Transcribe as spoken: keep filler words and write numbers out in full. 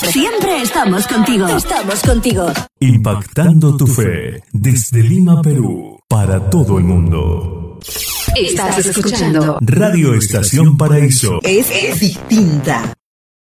Siempre, siempre estamos contigo. Estamos contigo. Impactando tu fe desde Lima, Perú, para todo el mundo. Estás escuchando Radio Estación Paraíso. Es, es distinta.